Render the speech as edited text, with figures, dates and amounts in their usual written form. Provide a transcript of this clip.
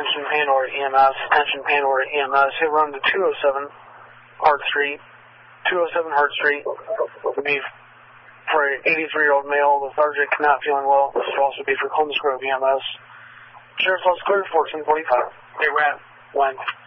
attention Pandora EMS, attention Pandora EMS. Hit run to 207 Hart Street. 207 Hart Street would be for an 83-year-old male, lethargic, not feeling well. This would also be for Columbus Grove EMS. Sheriff's Office clear, 1445. Hey, Rat. When?